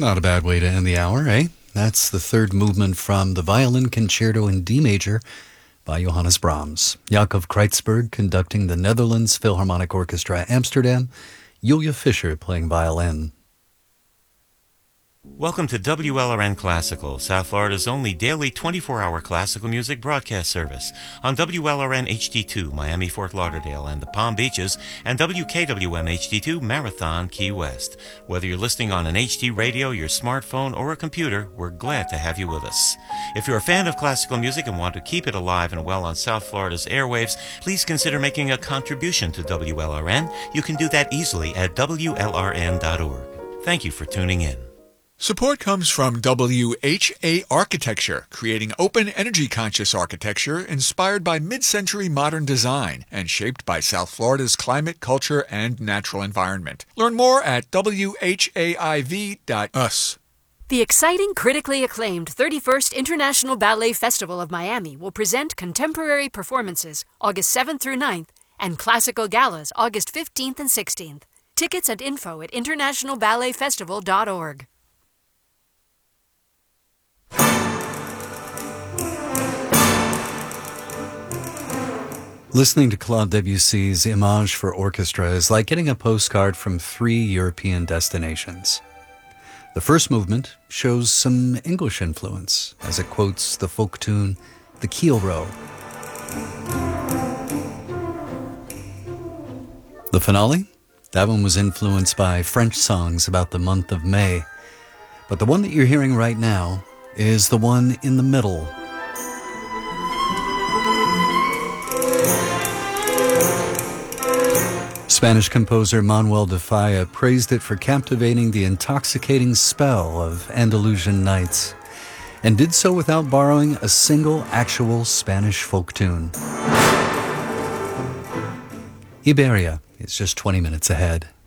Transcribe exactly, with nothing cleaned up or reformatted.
Not a bad way to end the hour, eh? That's the third movement from the Violin Concerto in D major by Johannes Brahms. Jacob Kreitzberg conducting the Netherlands Philharmonic Orchestra Amsterdam, Julia Fischer playing violin. Welcome to W L R N Classical, South Florida's only daily twenty-four hour classical music broadcast service on W L R N H D two, Miami, Fort Lauderdale, and the Palm Beaches, and W K W M H D two, Marathon, Key West. Whether you're listening on an H D radio, your smartphone, or a computer, we're glad to have you with us. If you're a fan of classical music and want to keep it alive and well on South Florida's airwaves, please consider making a contribution to W L R N. You can do that easily at W L R N dot org. Thank you for tuning in. Support comes from W H A Architecture, creating open, energy-conscious architecture inspired by mid-century modern design and shaped by South Florida's climate, culture, and natural environment. Learn more at W H A I V dot U S. The exciting, critically acclaimed thirty-first International Ballet Festival of Miami will present contemporary performances August seventh through ninth and classical galas August fifteenth and sixteenth. Tickets and info at international ballet festival dot org. Listening to Claude Debussy's Image for Orchestra is like getting a postcard from three European destinations. The first movement shows some English influence as it quotes the folk tune, The Keel Row. The finale? That one was influenced by French songs about the month of May. But the one that you're hearing right now is the one in the middle. Spanish composer Manuel de Falla praised it for captivating the intoxicating spell of Andalusian nights, and did so without borrowing a single actual Spanish folk tune. Iberia is just twenty minutes ahead.